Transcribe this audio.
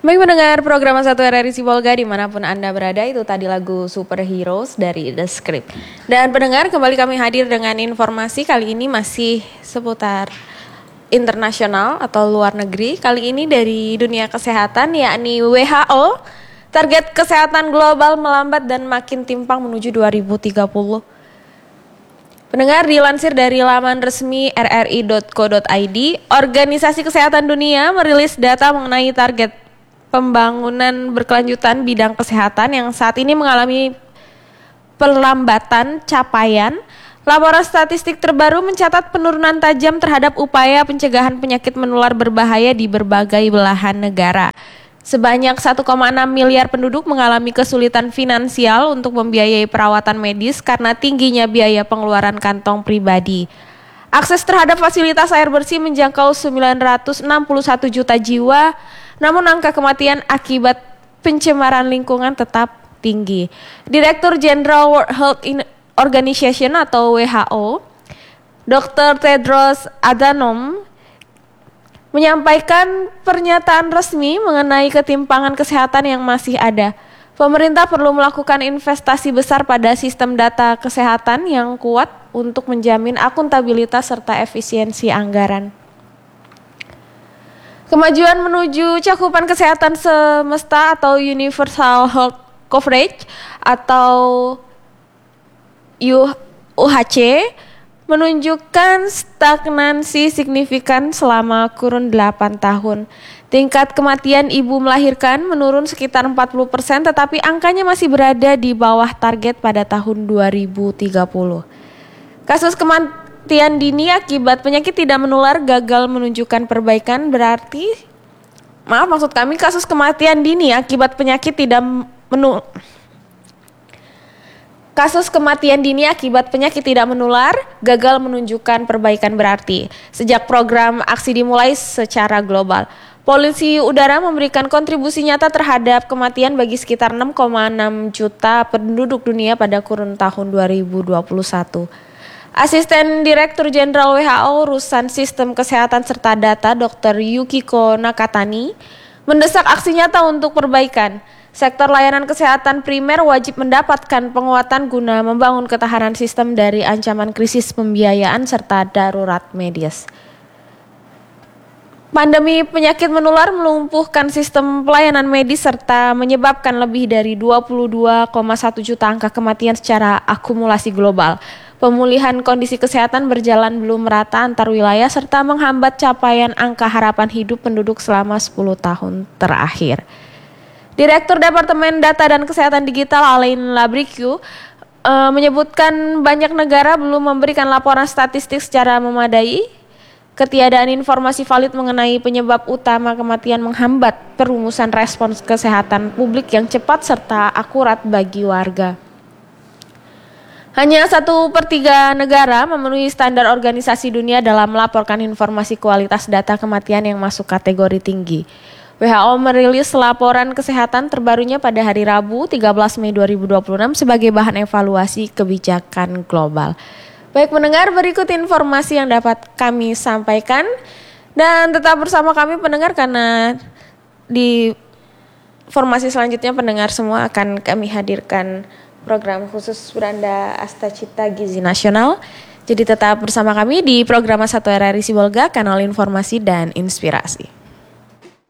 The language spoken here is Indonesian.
Baik mendengar program 1 RRI Sibolga dimanapun Anda berada, itu tadi lagu Superheroes dari The Script. Dan pendengar, kembali kami hadir dengan informasi kali ini masih seputar internasional atau luar negeri. Kali ini dari dunia kesehatan, yakni WHO. Target kesehatan global melambat dan makin timpang menuju 2030. Pendengar, dilansir dari laman resmi rri.co.id, Organisasi Kesehatan Dunia merilis data mengenai target pembangunan berkelanjutan bidang kesehatan yang saat ini mengalami perlambatan capaian. Laporan statistik terbaru mencatat penurunan tajam terhadap upaya pencegahan penyakit menular berbahaya di berbagai belahan negara. Sebanyak 1,6 miliar penduduk mengalami kesulitan finansial untuk membiayai perawatan medis karena tingginya biaya pengeluaran kantong pribadi. Akses terhadap fasilitas air bersih menjangkau 961 juta jiwa, namun angka kematian akibat pencemaran lingkungan tetap tinggi. Direktur Jenderal World Health Organization atau WHO, Dr. Tedros Adhanom menyampaikan pernyataan resmi mengenai ketimpangan kesehatan yang masih ada. Pemerintah perlu melakukan investasi besar pada sistem data kesehatan yang kuat untuk menjamin akuntabilitas serta efisiensi anggaran. Kemajuan menuju cakupan kesehatan semesta atau Universal Health Coverage atau UHC menunjukkan stagnansi signifikan selama kurun 8 tahun. Tingkat kematian ibu melahirkan menurun sekitar 40%, tetapi angkanya masih berada di bawah target pada tahun 2030. Kasus kematian dini akibat penyakit tidak menular gagal menunjukkan perbaikan, kasus kematian dini akibat penyakit tidak menular. Kasus kematian dini akibat penyakit tidak menular gagal menunjukkan perbaikan berarti. Sejak program aksi dimulai secara global, polusi udara memberikan kontribusi nyata terhadap kematian bagi sekitar 6,6 juta penduduk dunia pada kurun tahun 2021. Asisten Direktur Jenderal WHO urusan sistem kesehatan serta data, Dr. Yukiko Nakatani, mendesak aksi nyata untuk perbaikan. Sektor layanan kesehatan primer wajib mendapatkan penguatan guna membangun ketahanan sistem dari ancaman krisis pembiayaan serta darurat medis. Pandemi penyakit menular melumpuhkan sistem pelayanan medis serta menyebabkan lebih dari 22,1 juta angka kematian secara akumulasi global. Pemulihan kondisi kesehatan berjalan belum merata antar wilayah serta menghambat capaian angka harapan hidup penduduk selama 10 tahun terakhir. Direktur Departemen Data dan Kesehatan Digital Alain Labrique menyebutkan banyak negara belum memberikan laporan statistik secara memadai. Ketiadaan informasi valid mengenai penyebab utama kematian menghambat perumusan respons kesehatan publik yang cepat serta akurat bagi warga. Hanya 1/3 negara memenuhi standar organisasi dunia dalam melaporkan informasi kualitas data kematian yang masuk kategori tinggi. WHO merilis laporan kesehatan terbarunya pada hari Rabu 13 Mei 2026 sebagai bahan evaluasi kebijakan global. Baik pendengar, berikut informasi yang dapat kami sampaikan dan tetap bersama kami pendengar karena di informasi selanjutnya pendengar semua akan kami hadirkan program khusus Beranda Astacita Gizi Nasional. Jadi tetap bersama kami di program 1 RRI Sibolga, kanal informasi dan inspirasi.